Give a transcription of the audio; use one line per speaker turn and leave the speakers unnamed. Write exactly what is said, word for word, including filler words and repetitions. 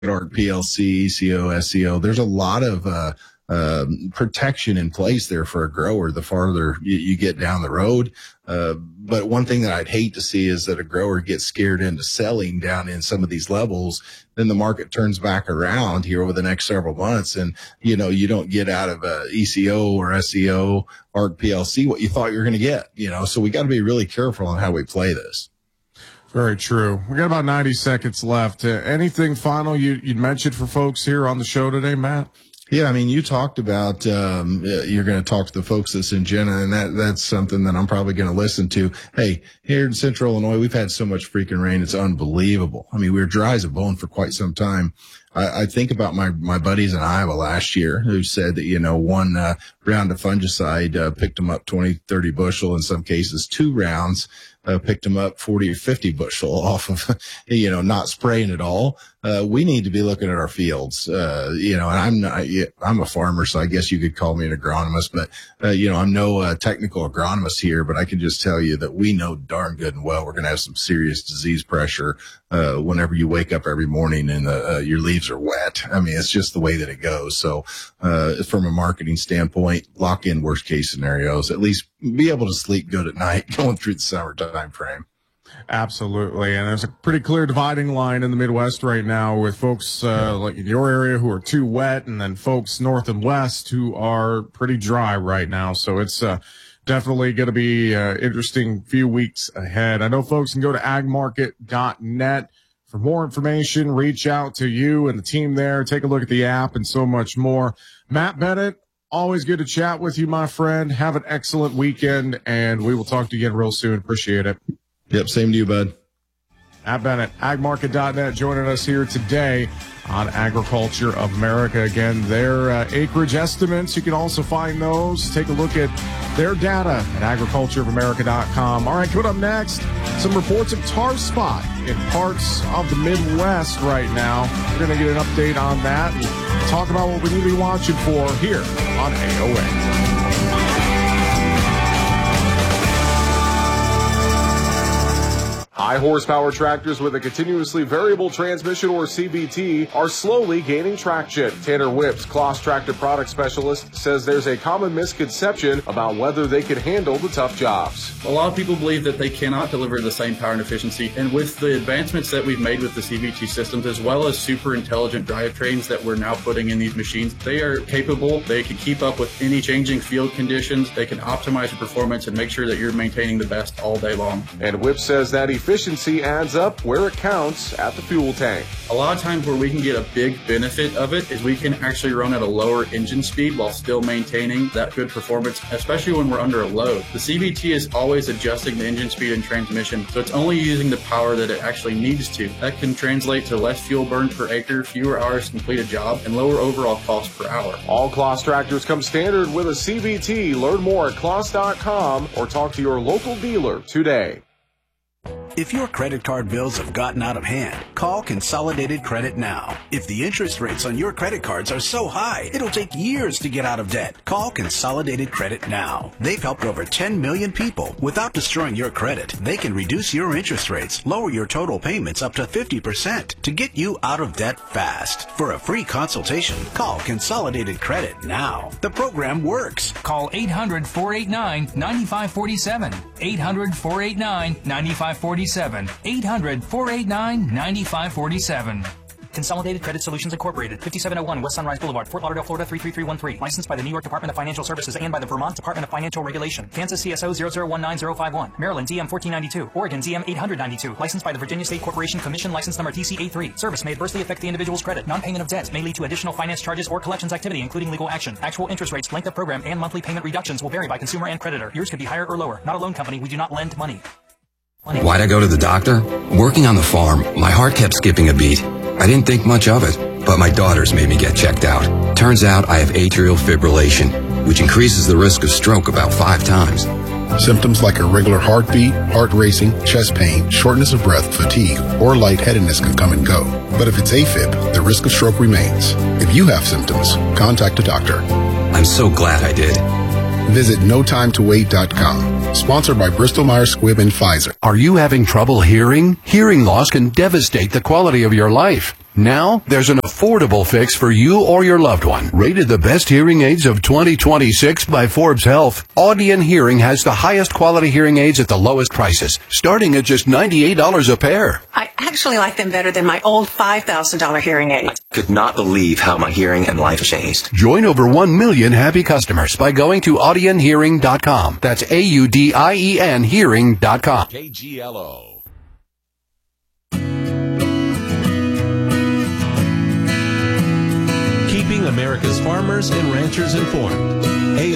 ARC P L C, E C O, S C O. There's a lot of uh, um, protection in place there for a grower the farther you, you get down the road. Uh, but one thing that I'd hate to see is that a grower gets scared into selling down in some of these levels. Then the market turns back around here over the next several months. And, you know, you don't get out of a E C O or S C O, ARC P L C what you thought you were going to get, you know, so we got to be really careful on how we play this.
Very true. We got about ninety seconds left. Uh, anything final you, you'd mention for folks here on the show today, Matt?
Yeah, I mean, you talked about um, you're going to talk to the folks at Syngenta, and that that's something that I'm probably going to listen to. Hey, here in Central Illinois, we've had so much freaking rain; it's unbelievable. I mean, we were dry as a bone for quite some time. I, I think about my my buddies in Iowa last year who said that, you know, one uh, round of fungicide uh, picked them up twenty, thirty bushel, in some cases two rounds. Uh, picked them up forty or fifty bushel off of, you know, not spraying at all. Uh, we need to be looking at our fields, uh, you know, and I'm not, I'm a farmer, so I guess you could call me an agronomist, but, uh, you know, I'm no uh, technical agronomist here, but I can just tell you that we know darn good and well we're going to have some serious disease pressure, uh, whenever you wake up every morning and uh, uh, your leaves are wet. I mean, it's just the way that it goes. So, uh, from a marketing standpoint, lock in worst case scenarios, at least be able to sleep good at night going through the summertime frame.
Absolutely. And there's a pretty clear dividing line in the Midwest right now with folks uh, like in your area who are too wet, and then folks north and west who are pretty dry right now. So it's uh, definitely going to be an interesting few weeks ahead. I know folks can go to ag market dot net for more information, reach out to you and the team there, take a look at the app and so much more. Matt Bennett, always good to chat with you, my friend. Have an excellent weekend, and we will talk to you again real soon. Appreciate it.
Yep, same to you, bud.
Matt Bennett, ag market dot net, joining us here today on Agriculture of America. Again, their uh, acreage estimates, you can also find those. Take a look at their data at agriculture of america dot com. All right, coming up next, some reports of tar spot in parts of the Midwest right now. We're going to get an update on that and talk about what we need to be watching for here on A O A.
High horsepower tractors with a continuously variable transmission, or C V T, are slowly gaining traction. Tanner Whips, Kloss Tractor Product Specialist, says there's a common misconception about whether they can handle the tough jobs.
A lot of people believe that they cannot deliver the same power and efficiency, and with the advancements that we've made with the C V T systems, as well as super intelligent drivetrains that we're now putting in these machines, they are capable. They can keep up with any changing field conditions. They can optimize your performance and make sure that you're maintaining the best all day long.
And Whips says that efficiency Efficiency adds up where it counts at the fuel tank.
A lot of times where we can get a big benefit of it is we can actually run at a lower engine speed while still maintaining that good performance, especially when we're under a load. The C V T is always adjusting the engine speed and transmission, so it's only using the power that it actually needs to. That can translate to less fuel burn per acre, fewer hours to complete a job, and lower overall cost per hour.
All Kloss tractors come standard with a C V T. Learn more at kloss dot com or talk to your local dealer today.
If your credit card bills have gotten out of hand, call Consolidated Credit now. If the interest rates on your credit cards are so high, it'll take years to get out of debt. Call Consolidated Credit now. They've helped over ten million people without destroying your credit. They can reduce your interest rates, lower your total payments up to fifty percent to get you out of debt fast. For a free consultation, call Consolidated Credit now. The program works.
Call eight hundred, four eight nine, nine five four seven. eight hundred, four eight nine, nine five four seven. eight hundred, four eight nine, nine five four seven.
Consolidated Credit Solutions Incorporated, fifty-seven oh one West Sunrise Boulevard, Fort Lauderdale, Florida three three three one three. Licensed by the New York Department of Financial Services and by the Vermont Department of Financial Regulation. Kansas C S O zero zero one nine zero five one. Maryland Z M fourteen ninety-two. Oregon Z M eight hundred ninety-two. Licensed by the Virginia State Corporation Commission. License number T C A three. Service may adversely affect the individual's credit. Non-payment of debts may lead to additional finance charges or collections activity, including legal action. Actual interest rates, length of program, and monthly payment reductions will vary by consumer and creditor. Yours could be higher or lower. Not a loan company. We do not lend money.
Why'd I go to the doctor? Working on the farm, my heart kept skipping a beat. I didn't think much of it, but my daughters made me get checked out. Turns out I have atrial fibrillation, which increases the risk of stroke about five times.
Symptoms like irregular heartbeat, heart racing, chest pain, shortness of breath, fatigue, or lightheadedness can come and go. But if it's AFib, the risk of stroke remains. If you have symptoms, contact a doctor.
I'm so glad I did.
Visit no time to wait dot com. Sponsored by Bristol Myers Squibb and Pfizer.
Are you having trouble hearing? Hearing loss can devastate the quality of your life. Now, there's an affordable fix for you or your loved one. Rated the best hearing aids of twenty twenty-six by Forbes Health, Audion Hearing has the highest quality hearing aids at the lowest prices, starting at just ninety-eight dollars a pair.
I actually like them better than my old five thousand dollars hearing aid.
I could not believe how my hearing and life changed.
Join over one million happy customers by going to audion hearing dot com. That's A U D I E N hearing dot com.
K G L O. Keeping America's farmers and ranchers informed.